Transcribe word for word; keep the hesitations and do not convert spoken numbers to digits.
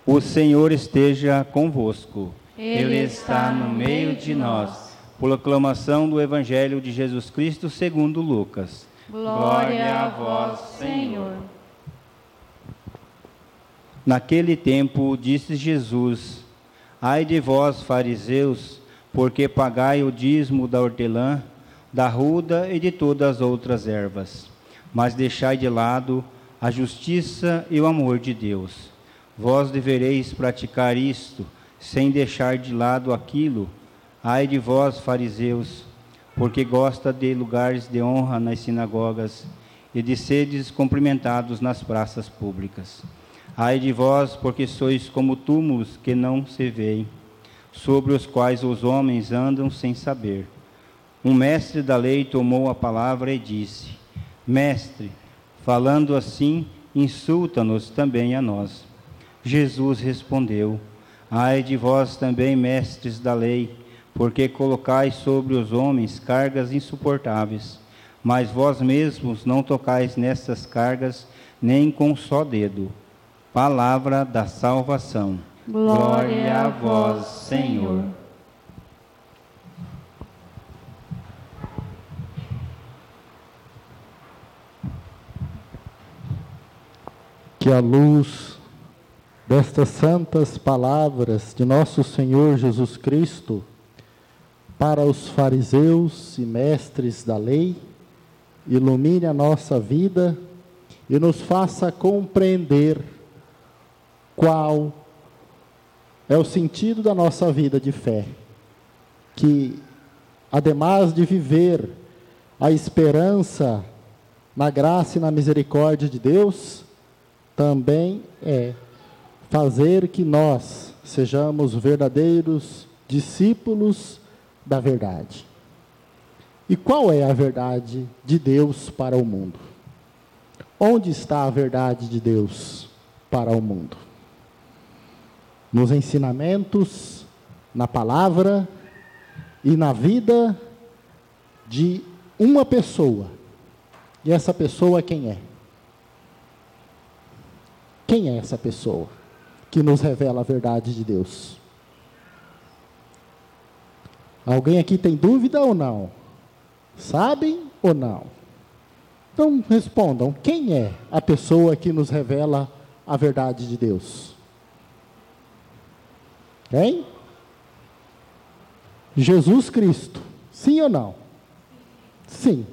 O Senhor esteja convosco. Ele está no meio de nós. Proclamação do Evangelho de Jesus Cristo segundo Lucas. Glória a vós, Senhor. Naquele tempo disse Jesus: Ai de vós, fariseus, porque pagai o dízimo da hortelã, da ruda e de todas as outras ervas, mas deixai de lado a justiça e o amor de Deus. Vós devereis praticar isto, sem deixar de lado aquilo. Ai de vós, fariseus, porque gosta de lugares de honra nas sinagogas e de seres cumprimentados nas praças públicas. Ai de vós, porque sois como túmulos que não se veem, sobre os quais os homens andam sem saber. Um mestre da lei tomou a palavra e disse: Mestre, falando assim, insulta-nos também a nós. Jesus respondeu: Ai de vós também, mestres da lei, porque colocais sobre os homens cargas insuportáveis, mas vós mesmos não tocais nessas cargas nem com um só dedo. Palavra da salvação. Glória a vós, Senhor. Que a luz destas santas palavras de nosso Senhor Jesus Cristo para os fariseus e mestres da lei ilumine a nossa vida e nos faça compreender qual é o sentido da nossa vida de fé, que, ademais de viver a esperança na graça e na misericórdia de Deus, também é fazer que nós sejamos verdadeiros discípulos da verdade. E qual é a verdade de Deus para o mundo? Onde está a verdade de Deus para o mundo? Nos ensinamentos, na palavra e na vida de uma pessoa. E essa pessoa quem é? Quem é essa pessoa que nos revela a verdade de Deus? Alguém aqui tem dúvida ou não? Sabem ou não? Então respondam, quem é a pessoa que nos revela a verdade de Deus? Quem? Jesus Cristo. Sim ou não? Sim.